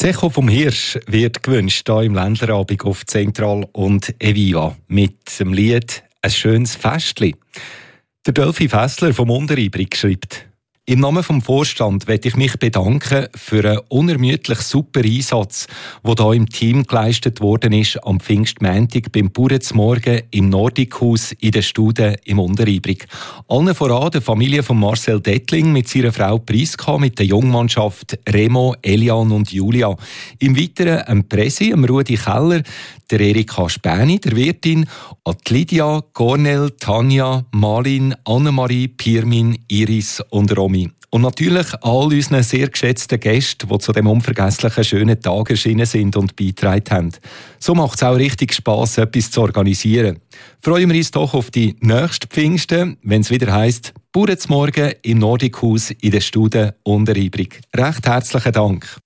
Das Echo vom Hirsch wird gewünscht hier im Ländlerabend auf Zentral und Eviva mit dem Lied «Ein schönes Festli». Der Delphi Fessler vom Unteribrig schreibt: Im Namen vom Vorstand möchte ich mich bedanken für einen unermüdlich super Einsatz, der hier im Team geleistet worden ist am Pfingstmontag beim Bauernzmorgen im Nordikhaus in der Stude im Unteribrig. Allen voran der Familie von Marcel Dettling mit seiner Frau Priska, mit der Jungmannschaft Remo, Elian und Julia. Im Weiteren am Presi, am Rudi Keller, der Erika Späni, der Wirtin, an Lydia, Cornel, Tanja, Malin, Annemarie, Pirmin, Iris und Romy. Und natürlich all unseren sehr geschätzten Gästen, die zu dem unvergesslichen schönen Tag erschienen sind und beigetragen haben. So macht es auch richtig Spass, etwas zu organisieren. Freuen wir uns doch auf die nächsten Pfingsten, wenn es wieder heisst, Bauernzmorgen im Nordikhaus in der Stude Unteribrig. Recht herzlichen Dank.